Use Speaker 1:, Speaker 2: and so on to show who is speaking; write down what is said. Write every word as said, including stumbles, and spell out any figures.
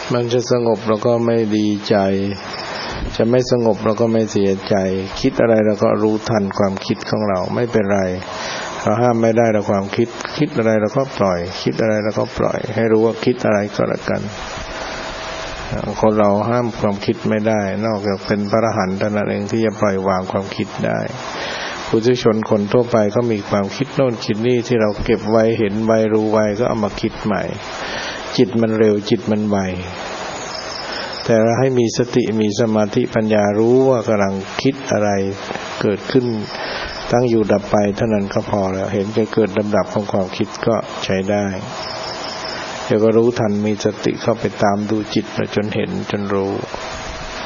Speaker 1: มันจะสงบเราก็ไม่ดีใจจะไม่สงบเราก็ไม่เสียใจคิดอะไรเราก็รู้ทันความคิดของเราไม่เป็นไรเราห้ามไม่ได้เราความคิดคิดอะไรเราก็ปล่อยคิดอะไรเราก็ปล่อยให้รู้ว่าคิดอะไรก็แล้วกันคนเราห้ามความคิดไม่ได้นอกจากเป็นพระอรหันต์เท่านั้นเองที่จะปล่อยวางความคิดได้ปุถุชนคนทั่วไปก็มีความคิดโน่นคิดนี่ที่เราเก็บไว้เห็นไว้รู้ไว้ก็เอามาคิดใหม่จิตมันเร็วจิตมันไวแต่เราให้มีสติมีสมาธิปัญญารู้ว่ากำลังคิดอะไรเกิดขึ้นตั้งอยู่ดับไปเท่านั้นก็พอแล้วเห็นการเกิดดับของความคิดก็ใช้ได้เดี๋ยวก็รู้ทันมีสติเข้าไปตามดูจิตจนเห็นจนรู้